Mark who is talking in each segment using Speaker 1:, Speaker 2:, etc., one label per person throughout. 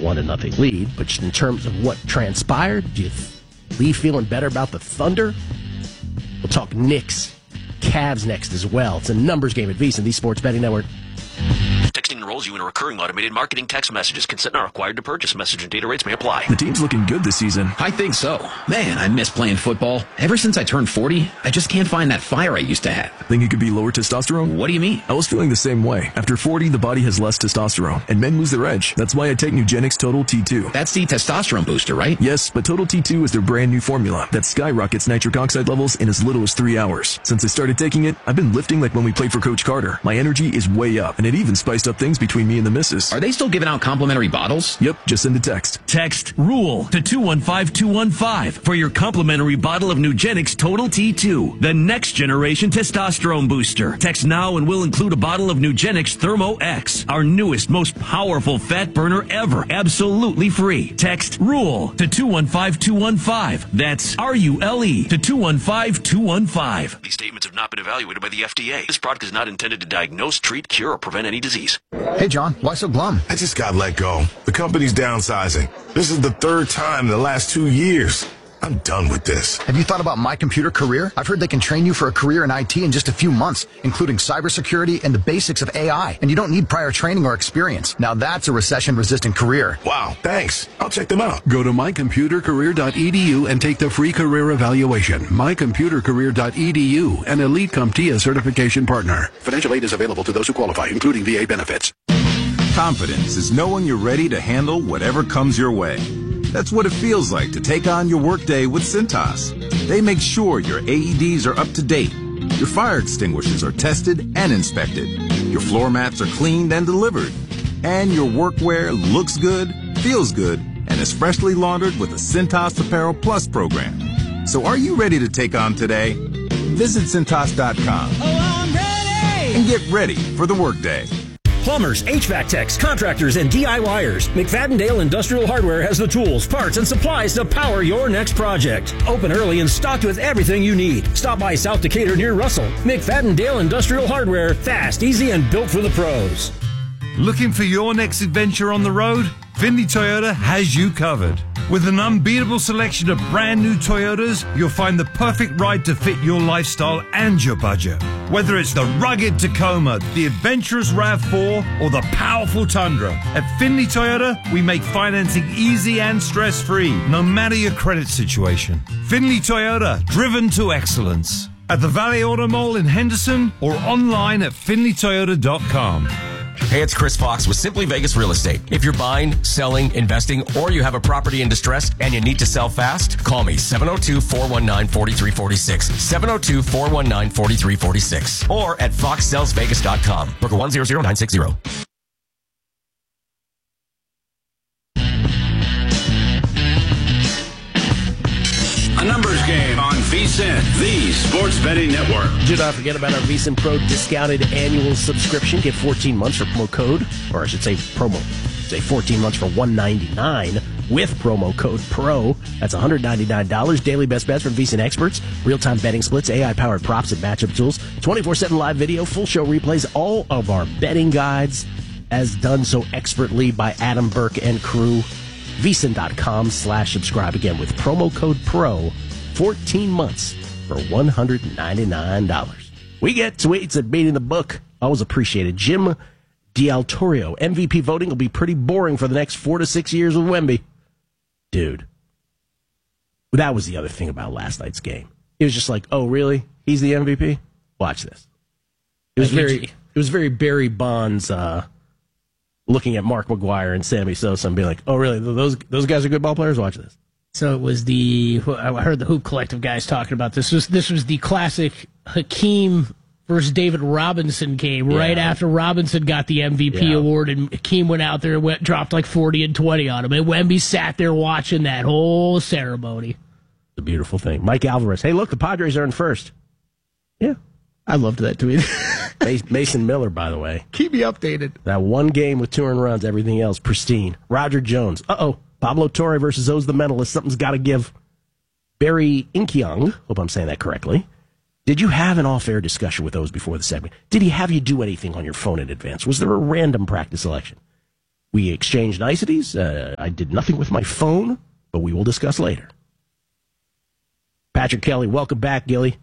Speaker 1: 1-0 lead. But just in terms of what transpired, do you leave feeling better about the Thunder? We'll talk Knicks, Cavs next as well. It's a numbers game at VSiN, the Sports Betting Network.
Speaker 2: Texting enrolls you in a recurring automated marketing text messages. Consent not required to purchase. Message and data rates may apply.
Speaker 3: The team's looking good this season.
Speaker 4: I think so. Man, I miss playing football. Ever since I turned 40, I just can't find that fire I used to have.
Speaker 3: Think it could be lower testosterone?
Speaker 4: What do you mean?
Speaker 3: I was feeling the same way. After 40, the body has less testosterone, and men lose their edge. That's why I take Nugenix Total T2.
Speaker 4: That's the testosterone booster, right?
Speaker 3: Yes, but Total T2 is their brand new formula that skyrockets nitric oxide levels in as little as 3 hours. Since I started taking it, I've been lifting like when we played for Coach Carter. My energy is way up, and it even spiced up things between me and the missus.
Speaker 4: Are they still giving out complimentary bottles?
Speaker 3: Yep, just send a text.
Speaker 5: Text RULE to 215215 for your complimentary bottle of Nugenix Total T2, the next generation testosterone booster. Text now and we'll include a bottle of Nugenix Thermo X, our newest, most powerful fat burner ever, absolutely free. Text RULE to 215215. That's RULE to 215215.
Speaker 2: These statements have not been evaluated by the FDA. This product is not intended to diagnose, treat, cure, or prevent any disease.
Speaker 6: Hey, John, why so glum?
Speaker 7: I just got let go. The company's downsizing. This is the third time in the last 2 years. I'm done with this.
Speaker 6: Have you thought about My Computer Career? I've heard they can train you for a career in IT in just a few months, including cybersecurity and the basics of AI. And you don't need prior training or experience. Now that's a recession-resistant career.
Speaker 7: Wow, thanks. I'll check them out.
Speaker 8: Go to mycomputercareer.edu and take the free career evaluation. Mycomputercareer.edu, an Elite CompTIA certification partner. Financial aid is available to those who qualify, including VA benefits.
Speaker 9: Confidence is knowing you're ready to handle whatever comes your way. That's what it feels like to take on your workday with Cintas. They make sure your AEDs are up to date, your fire extinguishers are tested and inspected, your floor mats are cleaned and delivered, and your workwear looks good, feels good, and is freshly laundered with the Cintas Apparel Plus program. So are you ready to take on today? Visit Cintas.com and get ready for the workday.
Speaker 10: Plumbers, HVAC techs, contractors, and DIYers. McFadden-Dale Industrial Hardware has the tools, parts, and supplies to power your next project. Open early and stocked with everything you need. Stop by South Decatur near Russell. McFadden-Dale Industrial Hardware. Fast, easy, and built for the pros.
Speaker 11: Looking for your next adventure on the road? Findlay Toyota has you covered. With an unbeatable selection of brand new Toyotas, you'll find the perfect ride to fit your lifestyle and your budget. Whether it's the rugged Tacoma, the adventurous RAV4, or the powerful Tundra, at Findlay Toyota, we make financing easy and stress-free, no matter your credit situation. Findlay Toyota, driven to excellence. At the Valley Auto Mall in Henderson or online at findlaytoyota.com.
Speaker 12: Hey, it's Chris Fox with Simply Vegas Real Estate. If you're buying, selling, investing, or you have a property in distress and you need to sell fast, call me 702-419-4346. 702-419-4346. Or at foxsellsvegas.com. Broker 100960.
Speaker 13: A numbers game on VSiN, the Sports Betting Network.
Speaker 1: Do not forget about our VSiN Pro discounted annual subscription. Get 14 months for promo code, or I should say promo. Say 14 months for $199 with promo code PRO. That's $199. Daily best bets from VSiN experts, real-time betting splits, AI-powered props and matchup tools, 24/7 live video, full show replays, all of our betting guides, as done so expertly by Adam Burke and crew. VSiN.com/subscribe again with promo code PRO. 14 months for $199. We get tweets at Beating the Book. Always appreciated. Jim D'Altorio. MVP voting will be pretty boring for the next 4 to 6 years with Wemby. Dude. That was the other thing about last night's game. It was just like, oh, really? He's the MVP? Watch this. It was very Barry Bonds, looking at Mark McGuire and Sammy Sosa and being like, oh, really? Those guys are good ball players? Watch this.
Speaker 14: So it was I heard the Hoop Collective guys talking about this. This was the classic Hakeem versus David Robinson game right after Robinson got the MVP award, and Hakeem went out there and dropped like 40 and 20 on him. And Wemby sat there watching that whole ceremony.
Speaker 1: It's a beautiful thing. Mike Alvarez. Hey, look, the Padres are in first. Yeah.
Speaker 14: I loved that tweet.
Speaker 1: Mason Miller, by the way.
Speaker 14: Keep me updated.
Speaker 1: That one game with 2 earned runs, everything else pristine. Roger Jones. Pablo Torre versus O's the Mentalist. Something's got to give. Barry Inkyung, hope I'm saying that correctly. Did you have an off-air discussion with O's before the segment? Did he have you do anything on your phone in advance? Was there a random practice selection? We exchanged niceties. I did nothing with my phone, but we will discuss later. Patrick Kelly, welcome back, Gilly.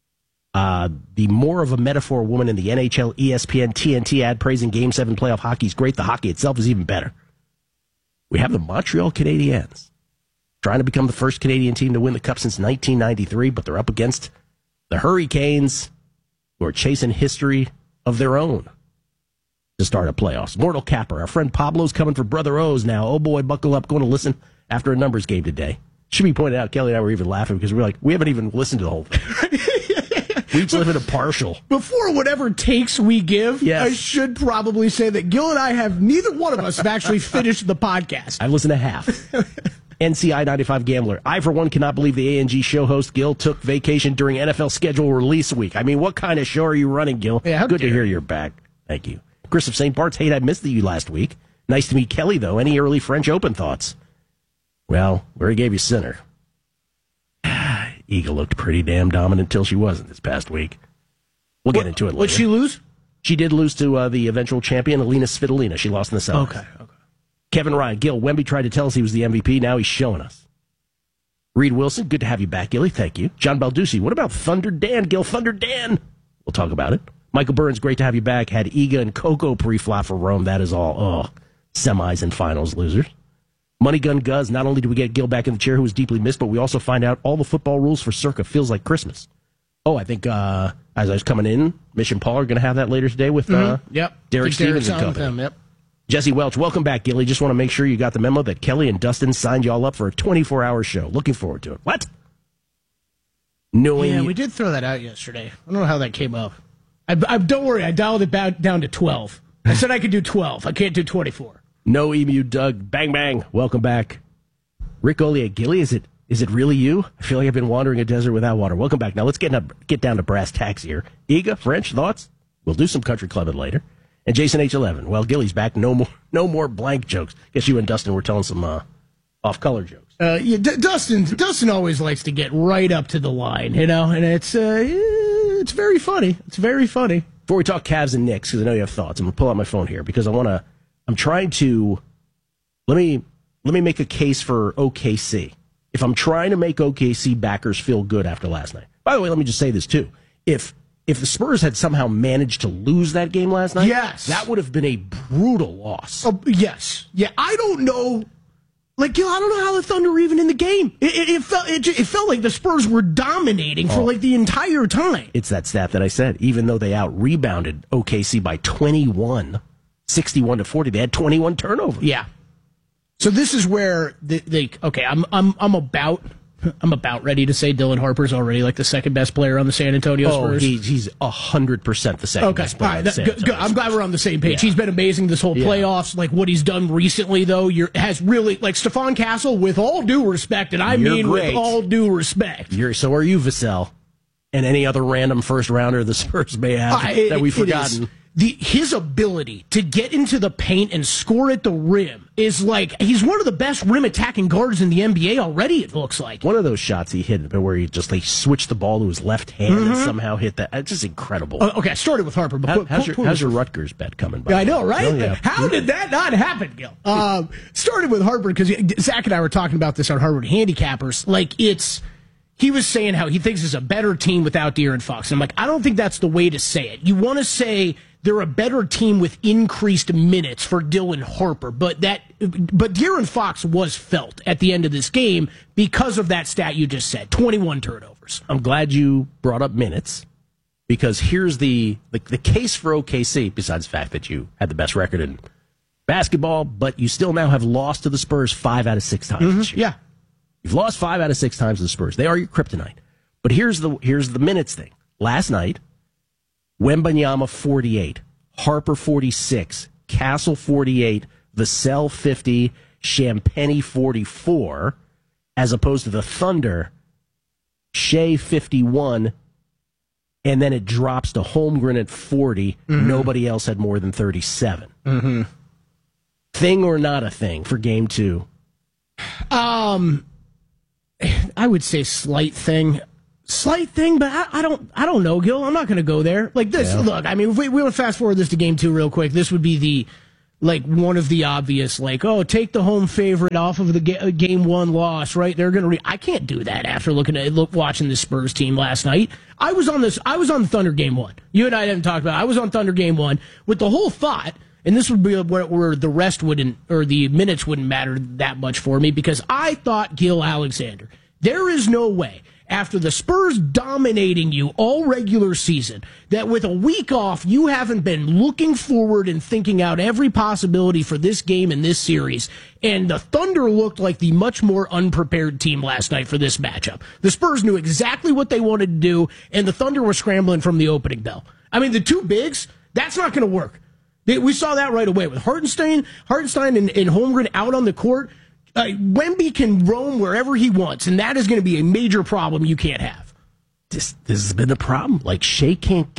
Speaker 1: The more of a metaphor woman in the NHL, ESPN, TNT ad praising Game 7 playoff hockey is great. The hockey itself is even better. We have the Montreal Canadiens trying to become the first Canadian team to win the Cup since 1993, but they're up against the Hurricanes, who are chasing history of their own to start a playoffs. Mortal Capper, our friend Pablo's coming for Brother O's now. Oh boy, buckle up, going to listen after a numbers game today. Should be pointed out, Kelly and I were even laughing because we're like, we haven't even listened to the whole thing. We each live in a partial.
Speaker 14: Before whatever takes we give, yes. I should probably say that Gil and I have, neither one of us have actually finished the podcast.
Speaker 1: I've listened to half. NCI 95 Gambler. I, for one, cannot believe the A&G show host, Gil, took vacation during NFL schedule release week. I mean, what kind of show are you running, Gil?
Speaker 14: Yeah,
Speaker 1: good to hear you're back. Thank you. Chris of St. Bart's, hate I missed you last week. Nice to meet Kelly, though. Any early French Open thoughts? Well, we already gave you Sinner. Eagle looked pretty damn dominant until she wasn't this past week. We'll get into it later.
Speaker 14: Would she lose?
Speaker 1: She did lose to the eventual champion, Alina Svitolina. She lost in the semis.
Speaker 14: Okay.
Speaker 1: Kevin Ryan, Gil, Wemby tried to tell us he was the MVP. Now he's showing us. Reed Wilson, good to have you back, Gilly. Thank you. John Balducci, what about Thunder Dan, Gil? Thunder Dan. We'll talk about it. Michael Burns, great to have you back. Had Iga and Coco pre-flop for Rome. That is all. Oh, semis and finals losers. Money Gun Guz, not only do we get Gil back in the chair, who was deeply missed, but we also find out all the football rules for Circa. Feels like Christmas. Oh, I think as I was coming in, Mitch and Paul are going to have that later today with Derek Stevens and company.
Speaker 14: Yep.
Speaker 1: Jesse Welch, welcome back, Gilly. Just want to make sure you got the memo that Kelly and Dustin signed you all up for a 24-hour show. Looking forward to it. What?
Speaker 14: Yeah, we did throw that out yesterday. I don't know how that came up. Don't worry, I dialed it down to 12. I said I could do 12. I can't do 24.
Speaker 1: No Emu Doug. Bang, bang. Welcome back. Rick Olia, Gilly, is it really you? I feel like I've been wandering a desert without water. Welcome back. Now let's get down to brass tacks here. Iga, French, thoughts? We'll do some country clubbing later. And Jason H11. Well, Gilly's back. No more blank jokes. Guess you and Dustin were telling some off-color jokes.
Speaker 14: Dustin always likes to get right up to the line, and it's very funny. It's very funny.
Speaker 1: Before we talk Cavs and Knicks, because I know you have thoughts, I'm going to pull out my phone here because I'm trying to, let me make a case for OKC. If I'm trying to make OKC backers feel good after last night. By the way, let me just say this too. If the Spurs had somehow managed to lose that game last night,
Speaker 14: yes,
Speaker 1: that would have been a brutal loss.
Speaker 14: Yes. Yeah, I don't know. Like, I don't know how the Thunder were even in the game. It felt like the Spurs were dominating for the entire time.
Speaker 1: It's that stat that I said. Even though they out-rebounded OKC by 21, 61-40, they had 21 turnovers.
Speaker 14: Yeah. So this is where I'm about ready to say Dylan Harper's already like the second best player on the San Antonio Spurs.
Speaker 1: He's 100% the second best player.
Speaker 14: All right, good. I'm glad we're on the same page. Yeah. He's been amazing this whole playoffs. Like what he's done recently, though, has really like Stephon Castle. With all due respect, and I mean with all due respect.
Speaker 1: So are you, Vassell, and any other random first rounder the Spurs may have that we've forgotten.
Speaker 14: His ability to get into the paint and score at the rim is like, he's one of the best rim attacking guards in the NBA already, it looks like.
Speaker 1: One of those shots he hit where he just switched the ball to his left hand and somehow hit that. It's just incredible.
Speaker 14: Okay, I started with Harper. But
Speaker 1: how's your Rutgers bet coming by?
Speaker 14: I know, right? Oh, yeah. How did that not happen, Gil? Started with Harper because Zach and I were talking about this on Harvard Handicappers. He was saying how he thinks it's a better team without De'Aaron Fox. And I'm like, I don't think that's the way to say it. You want to say they're a better team with increased minutes for Dylan Harper, but De'Aaron Fox was felt at the end of this game because of that stat you just said, 21 turnovers.
Speaker 1: I'm glad you brought up minutes because here's the case for OKC, besides the fact that you had the best record in basketball, but you still now have lost to the Spurs 5 out of 6 times this year.
Speaker 14: Yeah.
Speaker 1: You've lost 5 out of 6 times to the Spurs. They are your kryptonite. But here's the minutes thing. Last night, Wembanyama 48, Harper 46, Castle 48, Vassell 50, Champagnie 44, as opposed to the Thunder, Shea 51, and then it drops to Holmgren at 40. Nobody else had more than 37. Thing or not a thing for game 2?
Speaker 14: I would say slight thing, but I don't know, Gil. I'm not going to go there. Like this, Look, I mean, if we want to fast forward this to game 2 real quick, this would be like one of the obvious, like, oh, take the home favorite off of the game one loss, right? They're going to I can't do that after watching the Spurs team last night. I was on Thunder game one. You and I didn't talk about it. I was on Thunder game one with the whole thought, and this would be where the rest wouldn't, or the minutes wouldn't matter that much for me, because I thought Gil Alexander, there is no way, after the Spurs dominating you all regular season, that with a week off, you haven't been looking forward and thinking out every possibility for this game and this series. And the Thunder looked like the much more unprepared team last night for this matchup. The Spurs knew exactly what they wanted to do, and the Thunder were scrambling from the opening bell. I mean, the two bigs, that's not going to work. We saw that right away with Hartenstein and Holmgren out on the court. Wemby can roam wherever he wants, and that is going to be a major problem you can't have.
Speaker 1: This has been the problem. Like, Shea can't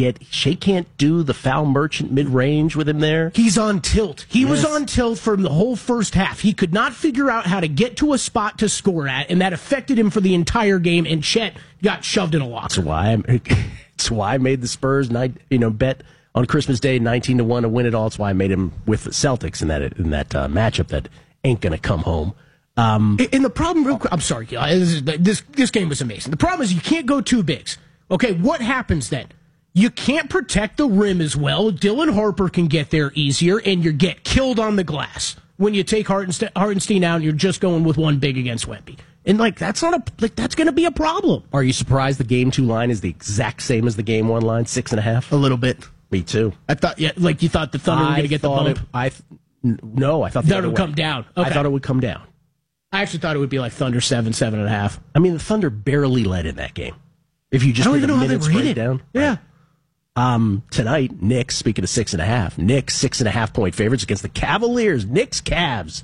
Speaker 1: do the foul merchant mid-range with him there.
Speaker 14: He's on tilt. He was on tilt for the whole first half. He could not figure out how to get to a spot to score at, and that affected him for the entire game, and Chet got shoved in a locker.
Speaker 1: That's why I made the Spurs bet on Christmas Day 19-1 to win it all. That's why I made him with the Celtics in that matchup that ain't going to come home.
Speaker 14: And the problem, real quick, I'm sorry, this game was amazing. The problem is you can't go two bigs. Okay, what happens then? You can't protect the rim as well. Dylan Harper can get there easier, and you get killed on the glass when you take Hartenstein out and you're just going with one big against Wemby. And that's that's going to be a problem.
Speaker 1: Are you surprised the game 2 line is the exact same as the game 1 line, 6.5?
Speaker 14: A little bit.
Speaker 1: Me too.
Speaker 14: I thought, you thought the Thunder were going to get the bump.
Speaker 1: No, I thought
Speaker 14: it would come down. Okay.
Speaker 1: I thought it would come down.
Speaker 14: I actually thought it would be like Thunder 7.5.
Speaker 1: I mean, the Thunder barely led in that game. If you just
Speaker 14: I don't even know how they
Speaker 1: break down.
Speaker 14: Yeah.
Speaker 1: Tonight, Knicks, speaking of 6.5, Knicks 6.5-point favorites against the Cavaliers. Knicks Cavs.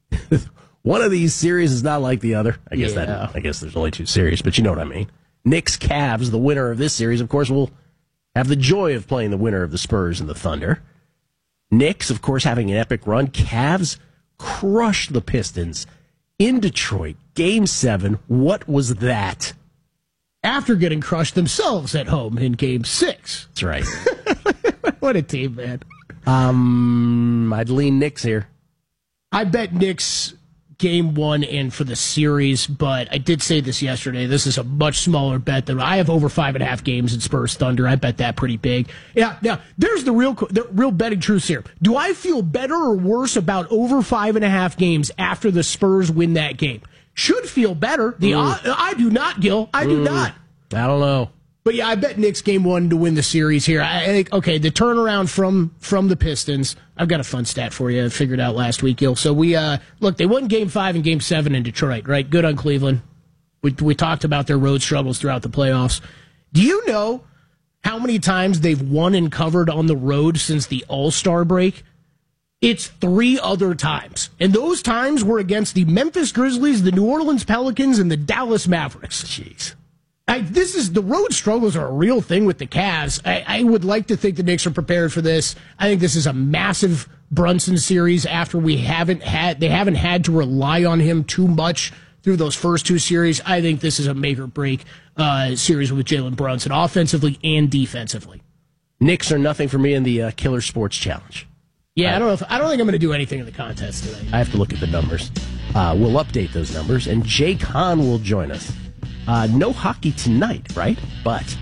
Speaker 1: One of these series is not like the other. I guess there's only 2 series, but you know what I mean. Knicks Cavs, the winner of this series, of course, will have the joy of playing the winner of the Spurs and the Thunder. Knicks, of course, having an epic run. Cavs crushed the Pistons in Detroit. Game 7. What was that?
Speaker 14: After getting crushed themselves at home in Game 6.
Speaker 1: That's right.
Speaker 14: What a team, man.
Speaker 1: I'd lean Knicks here.
Speaker 14: I bet Knicks Game 1 and for the series, but I did say this yesterday. This is a much smaller bet than I have over 5.5 games in Spurs Thunder. I bet that pretty big. Yeah. Now there's the real betting truth here. Do I feel better or worse about over 5.5 games after the Spurs win that game? Should feel better. I do not, Gil. I do not.
Speaker 1: I don't know.
Speaker 14: But yeah, I bet Knicks Game 1 to win the series here. I think, okay, the turnaround from the Pistons. I've got a fun stat for you. I figured out last week, Gil. So they won Game 5 and Game 7 in Detroit, right? Good on Cleveland. We talked about their road struggles throughout the playoffs. Do you know how many times they've won and covered on the road since the All-Star break? It's 3 other times. And those times were against the Memphis Grizzlies, the New Orleans Pelicans, and the Dallas Mavericks.
Speaker 1: Jeez.
Speaker 14: The road struggles are a real thing with the Cavs. I would like to think the Knicks are prepared for this. I think this is a massive Brunson series after they haven't had to rely on him too much through those first 2 series. I think this is a make or break series with Jalen Brunson, offensively and defensively.
Speaker 1: Knicks are nothing for me in the Killer Sports Challenge.
Speaker 14: Yeah, I don't think I'm going to do anything in the contest today.
Speaker 1: I have to look at the numbers. We'll update those numbers, and Jay Kahn will join us. No hockey tonight, right? But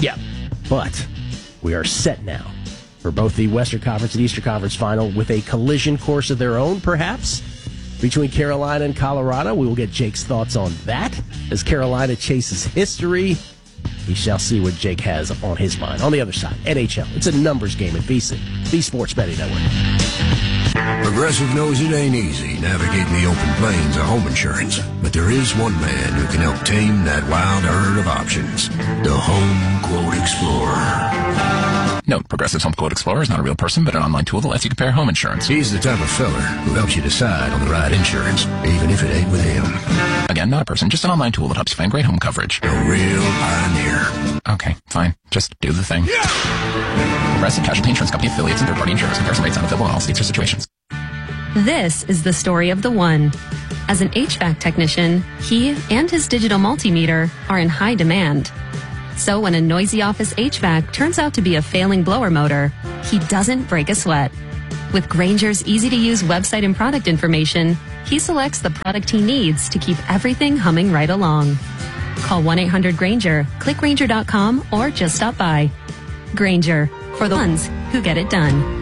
Speaker 1: we are set now for both the Western Conference and Eastern Conference final with a collision course of their own, perhaps, between Carolina and Colorado. We will get Jake's thoughts on that as Carolina chases history. We shall see what Jake has on his mind. On the other side, NHL. It's a numbers game at VSiN, the Sports Betting Network.
Speaker 15: Progressive knows it ain't easy navigating the open plains of home insurance, but there is one man who can help tame that wild herd of options. The Home Quote Explorer.
Speaker 16: Note, Progressive's Home Quote Explorer is not a real person, but an online tool that lets you compare home insurance.
Speaker 15: He's the type of feller who helps you decide on the right insurance, even if it ain't with him.
Speaker 16: Again, not a person, just an online tool that helps you find great home coverage.
Speaker 15: A real pioneer.
Speaker 16: Okay, fine. Just do the thing. Progressive Casualty Insurance Company affiliates and third-party insurers. Comparison rates not available in all states or situations.
Speaker 17: This is the story of the one. As an HVAC technician, he and his digital multimeter are in high demand. So when a noisy office HVAC turns out to be a failing blower motor, he doesn't break a sweat. With Grainger's easy-to-use website and product information, he selects the product he needs to keep everything humming right along. Call 1-800-GRAINGER, click Grainger.com, or just stop by. Grainger, for the ones who get it done.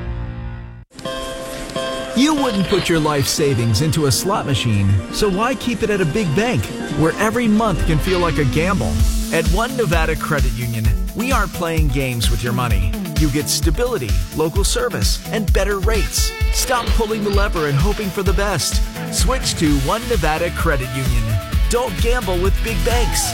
Speaker 18: You wouldn't put your life savings into a slot machine, so why keep it at a big bank where every month can feel like a gamble? At One Nevada Credit Union, we aren't playing games with your money. You get stability, local service, and better rates. Stop pulling the lever and hoping for the best. Switch to One Nevada Credit Union. Don't gamble with big banks.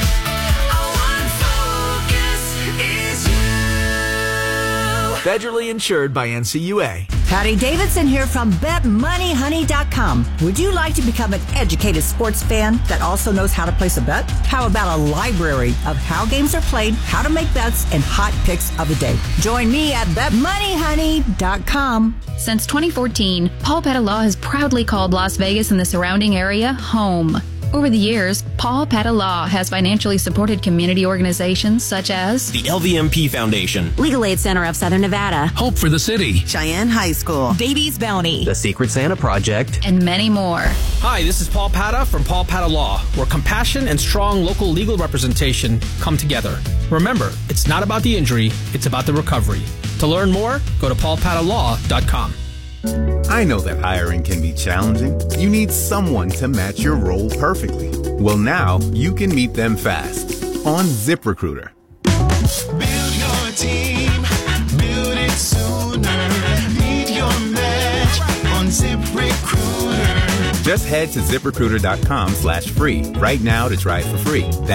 Speaker 18: Federally insured by NCUA.
Speaker 19: Patty Davidson here from BetMoneyHoney.com. Would you like to become an educated sports fan that also knows how to place a bet? How about a library of how games are played, how to make bets, and hot picks of the day? Join me at BetMoneyHoney.com.
Speaker 20: Since 2014, Paul Petta Law has proudly called Las Vegas and the surrounding area home. Over the years, Paul Petta Law has financially supported community organizations such as
Speaker 21: the LVMP Foundation,
Speaker 22: Legal Aid Center of Southern Nevada,
Speaker 21: Hope for the City,
Speaker 22: Cheyenne High School, Davies Bounty,
Speaker 21: the Secret Santa Project,
Speaker 20: and many more.
Speaker 23: Hi, this is Paul Petta from Paul Petta Law, where compassion and strong local legal representation come together. Remember, it's not about the injury, it's about the recovery. To learn more, go to paulpattalaw.com.
Speaker 9: I know that hiring can be challenging. You need someone to match your role perfectly. Well, now you can meet them fast on ZipRecruiter.
Speaker 24: Build your team, build it sooner. Meet your match on ZipRecruiter.
Speaker 9: Just head to ZipRecruiter.com/free right now to try it for free. That's